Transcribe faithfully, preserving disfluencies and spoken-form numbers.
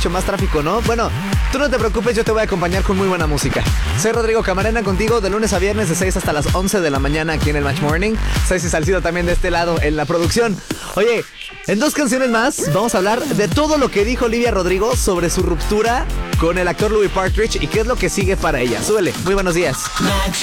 mucho más tráfico, ¿no? Bueno, tú no te preocupes, yo te voy a acompañar con muy buena música. Soy Rodrigo Camarena contigo de lunes a viernes de seis hasta las once de la mañana aquí en el Match Morning. Ceci Salcido también de este lado en la producción. Oye, en dos canciones más vamos a hablar de todo lo que dijo Olivia Rodrigo sobre su ruptura con el actor Louis Partridge y qué es lo que sigue para ella. Súbele, muy buenos días. Match